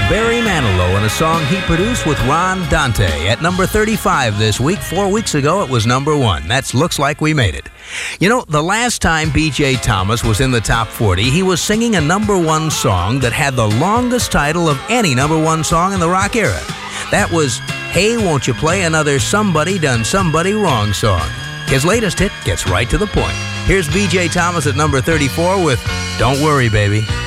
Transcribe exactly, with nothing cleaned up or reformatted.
Barry Manilow and a song he produced with Ron Dante at number thirty-five this week. Four weeks ago, it was number one. That's Looks Like We Made It. You know, the last time B J Thomas was in the top forty, he was singing a number one song that had the longest title of any number one song in the rock era. That was Hey, Won't You Play Another Somebody Done Somebody Wrong song. His latest hit gets right to the point. Here's B J Thomas at number thirty-four with Don't Worry, Baby.